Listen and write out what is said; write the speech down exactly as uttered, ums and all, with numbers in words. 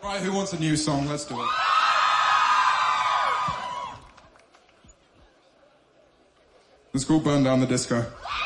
Right, who wants a new song? Let's do it. Let's go burn down the disco.